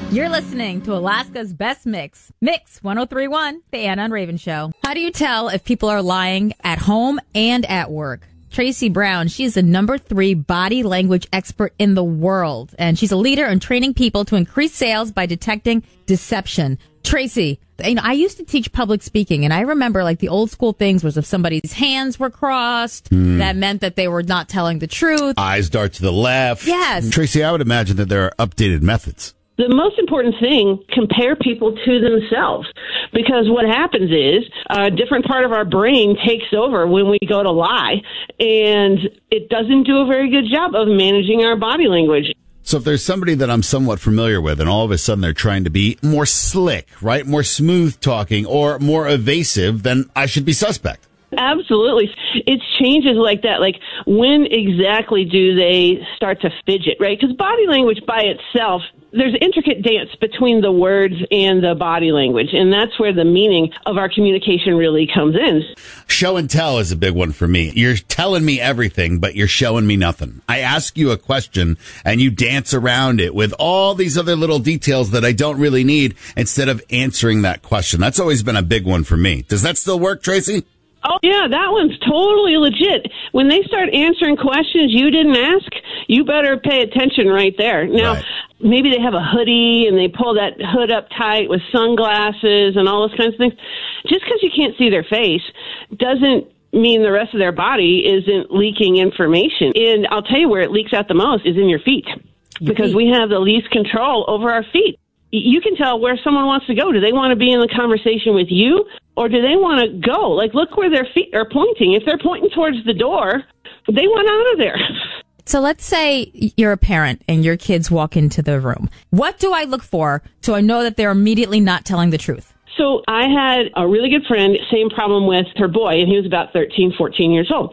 You're listening to Alaska's Best Mix, Mix 1031, The Anna and Raven Show. How do you tell if people are lying at home and at work? Tracy Brown, she's the #3 body language expert in the world, and she's a leader in training people to increase sales by detecting deception. Tracy, I used to teach public speaking, and I remember like the old school things was if somebody's hands were crossed, that meant that they were not telling the truth. Eyes dart to the left. Yes. Tracy, I would imagine that there are updated methods. The most important thing, compare people to themselves. Because what happens is a different part of our brain takes over when we go to lie, and it doesn't do a very good job of managing our body language. So if there's somebody that I'm somewhat familiar with and all of a sudden they're trying to be more slick, right, more smooth talking or more evasive, then I should be suspect. Absolutely. It's changes like that. Like, when exactly do they start to fidget, right? Because body language by itself, there's an intricate dance between the words and the body language, and that's where the meaning of our communication really comes in. Show and tell is a big one for me. You're telling me everything, but you're showing me nothing. I ask you a question, and you dance around it with all these other little details that I don't really need instead of answering that question. That's always been a big one for me. Does that still work, Tracy? Oh, yeah, that one's totally legit. When they start answering questions you didn't ask, you better pay attention right there. Now, Right. Maybe they have a hoodie and they pull that hood up tight with sunglasses and all those kinds of things. Just because you can't see their face doesn't mean the rest of their body isn't leaking information. And I'll tell you where it leaks out the most is in your feet. Because we have the least control over our feet. You can tell where someone wants to go. Do they want to be in the conversation with you, or do they want to go? Like, look where their feet are pointing. If they're pointing towards the door, they want out of there. So let's say you're a parent and your kids walk into the room. What do I look for so I know that they're immediately not telling the truth? So I had a really good friend, same problem with her boy, and he was about 13, 14 years old.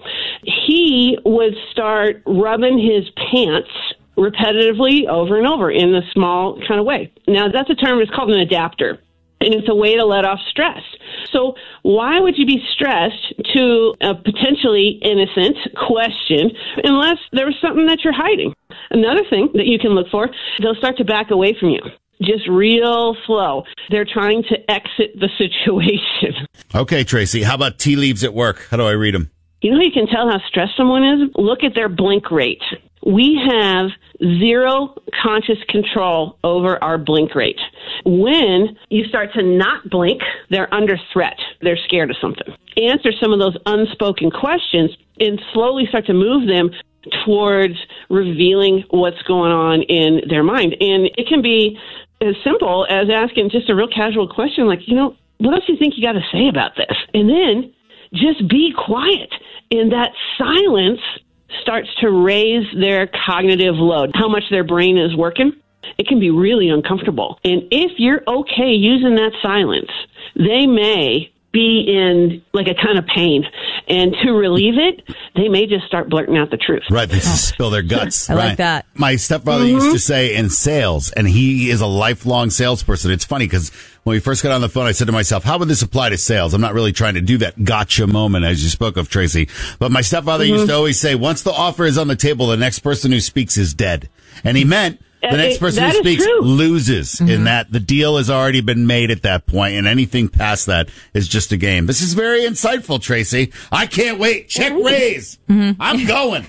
He would start rubbing his pants repetitively over and over in a small kind of way. Now, that's a term, it's called an adapter, and it's a way to let off stress. So why would you be stressed to a potentially innocent question unless there was something that you're hiding? Another thing that you can look for, they'll start to back away from you. Just real slow. They're trying to exit the situation. Okay, Tracy, how about tea leaves at work? How do I read them? You know how you can tell how stressed someone is? Look at their blink rate. We have zero conscious control over our blink rate. When you start to not blink, they're under threat. They're scared of something. Answer some of those unspoken questions and slowly start to move them towards revealing what's going on in their mind. And it can be as simple as asking just a real casual question like, what else do you think you got to say about this? And then just be quiet. And that silence starts to raise their cognitive load, how much their brain is working. It can be really uncomfortable. And if you're okay using that silence, they may be in like a kind of pain. And to relieve it, they may just start blurting out the truth. Right, they just spill their guts. I like that. My stepfather used to say in sales, and he is a lifelong salesperson. It's funny because when we first got on the phone, I said to myself, how would this apply to sales? I'm not really trying to do that gotcha moment as you spoke of, Tracy. But my stepfather used to always say, once the offer is on the table, the next person who speaks is dead. And he meant the next person who speaks loses in that the deal has already been made at that point, and anything past that is just a game. This is very insightful, Tracy. I can't wait. Check raise. I'm going.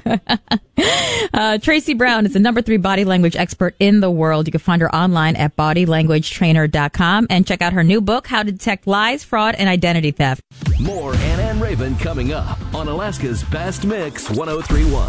Tracy Brown is the #3 body language expert in the world. You can find her online at bodylanguagetrainer.com and check out her new book, How to Detect Lies, Fraud, and Identity Theft. More Anna and Raven coming up on Alaska's Best Mix 1031.